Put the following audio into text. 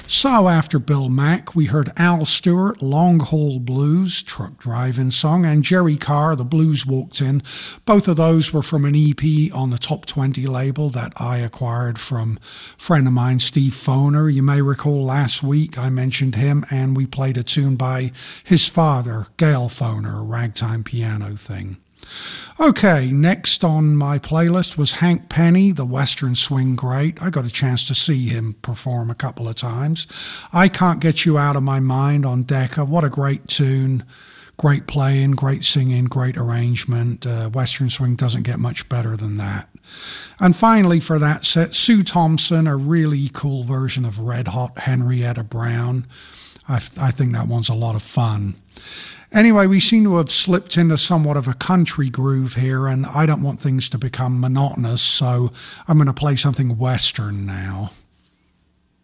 So after Bill Mack, we heard Al Stewart, Long Haul Blues, truck driving song, and Jerry Carr, The Blues Walked In. Both of those were from an EP on the Top 20 label that I acquired from a friend of mine, Steve Foner. You may recall last week I mentioned him, and we played a tune by his father, Gail Foner, a ragtime piano thing. Okay, next on my playlist was Hank Penny, the Western swing great. I got a chance to see him perform a couple of times. I Can't Get You Out of My Mind on Decca. What a great tune. Great playing, great singing, great arrangement. Western swing doesn't get much better than that. And finally for that set, Sue Thompson, a really cool version of Red Hot Henrietta Brown. I think that one's a lot of fun. Anyway, we seem to have slipped into somewhat of a country groove here, and I don't want things to become monotonous, so I'm going to play something Western now.